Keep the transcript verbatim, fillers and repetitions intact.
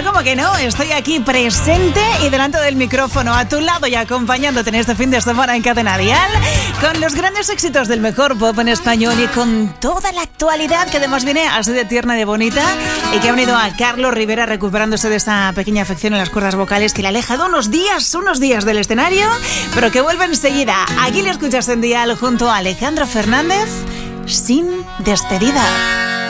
No, como que no, estoy aquí presente y delante del micrófono, a tu lado y acompañándote en este fin de semana en Cadena Dial, con los grandes éxitos del mejor pop en español y con toda la actualidad que además viene así de tierna y de bonita, y que ha venido a Carlos Rivera recuperándose de esta pequeña afección en las cuerdas vocales que le ha alejado unos días, unos días del escenario, pero que vuelve enseguida. Aquí le escuchas en Dial junto a Alejandro Fernández, Sin Despedida.